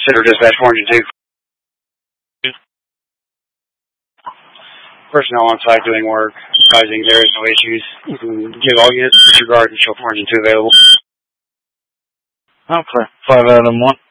Center Dispatch 402. Personnel on site doing work, advising there is no issues. You can give all units disregard and show 402 available. Okay, 5 out of 1.